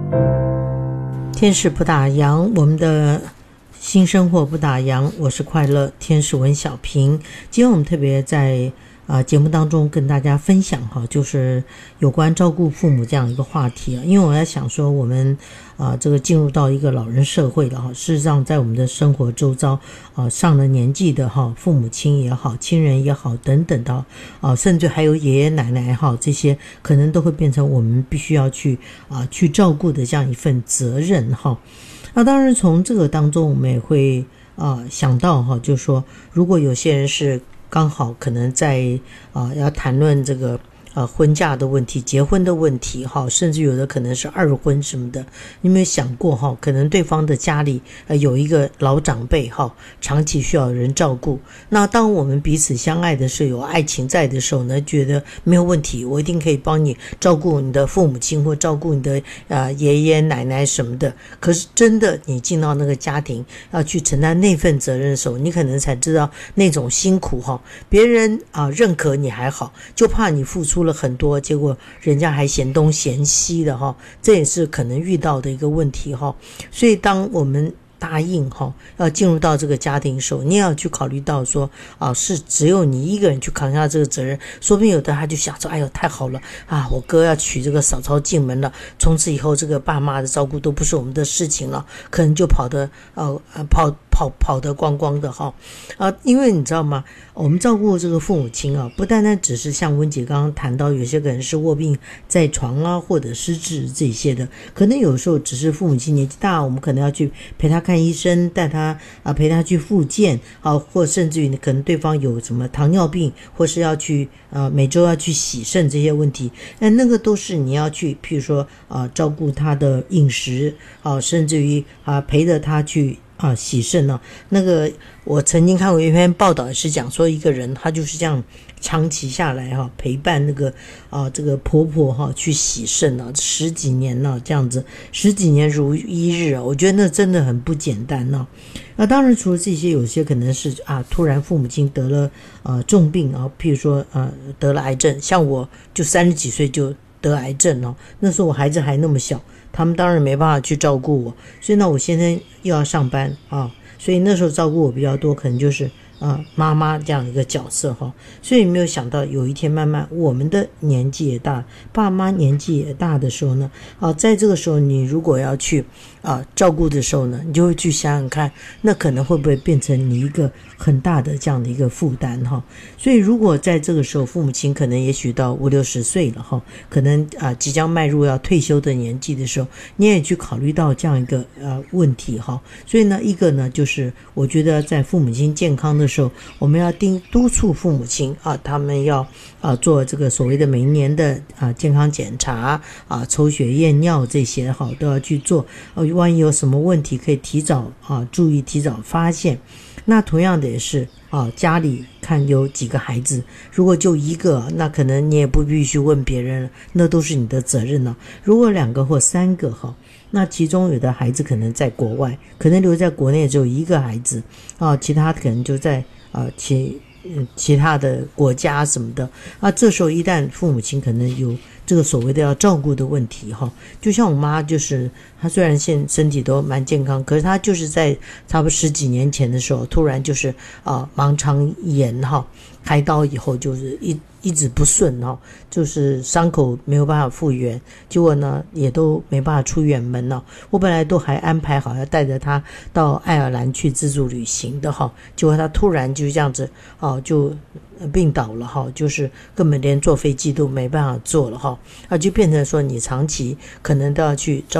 天使不打烊，我们的新生活不打烊，我是快乐天使文小平。今天我们特别在节目当中跟大家分享就是有关照顾父母这样一个话题因为我在想说我们这个进入到一个老人社会了事实上在我们的生活周遭上了年纪的父母亲也好，亲人也好等等的甚至还有爷爷奶奶这些可能都会变成我们必须要去照顾的这样一份责任那当然从这个当中我们也会想到就是说如果有些人是刚好可能在要谈论这个婚嫁的问题，结婚的问题甚至有的可能是二婚什么的，你有没有想过可能对方的家里有一个老长辈长期需要人照顾，那当我们彼此相爱的时候，有爱情在的时候呢，觉得没有问题，我一定可以帮你照顾你的父母亲或照顾你的爷爷奶奶什么的。可是真的你进到那个家庭要去承担那份责任的时候，你可能才知道那种辛苦别人认可你还好，就怕你付出了很多，结果人家还嫌东嫌西的这也是可能遇到的一个问题所以当我们答应要进入到这个家庭的时候，你也要去考虑到说是只有你一个人去扛下这个责任，说不定有的他就想说哎呦太好了我哥要娶这个嫂嫂进门了，从此以后这个爸妈的照顾都不是我们的事情了，可能就跑得光光的因为你知道吗，我们照顾这个父母亲不单单只是像温姐刚刚谈到有些可能是卧病在床或者失智这些的，可能有时候只是父母亲年纪大，我们可能要去陪他看医生，带他陪他去复健或甚至于可能对方有什么糖尿病，或是要去每周要去洗肾这些问题，那个都是你要去譬如说照顾他的饮食甚至于陪着他去洗肾那个我曾经看过一篇报道是讲说一个人他就是这样长期下来陪伴那个这个婆婆去洗肾十几年这样子十几年如一日我觉得那真的很不简单那当然除了这些，有些可能是突然父母亲得了重病譬如说得了癌症，像我就30几岁就得癌症那时候我孩子还那么小，他们当然没办法去照顾我，所以呢我先生又要上班所以那时候照顾我比较多，可能就是妈妈这样一个角色所以没有想到有一天慢慢我们的年纪也大，爸妈年纪也大的时候呢在这个时候你如果要去照顾的时候呢，你就会去想想看，那可能会不会变成你一个很大的这样的一个负担所以如果在这个时候父母亲可能也许到50、60岁了可能即将迈入要退休的年纪的时候，你也去考虑到这样一个问题所以呢一个呢就是我觉得在父母亲健康的时候，我们要督促父母亲他们要做这个所谓的每一年的健康检查抽血验尿这些都要去做万一有什么问题可以提早注意，提早发现。那同样的也是家里看有几个孩子，如果就一个，那可能你也不必须问别人了，那都是你的责任如果2个或3个那其中有的孩子可能在国外，可能留在国内只有一个孩子其他可能就在其他的国家什么的这时候一旦父母亲可能有这个所谓的要照顾的问题就像我妈，就是她虽然现身体都蛮健康，可是她就是在差不多10几年前的时候突然就是盲肠炎开刀以后就是一直不顺就是伤口没有办法复原，结果呢也都没办法出远门我本来都还安排好要带着他到爱尔兰去自助旅行的结果他突然就这样子就病倒了就是根本连坐飞机都没办法坐了就变成说你长期可能都要去照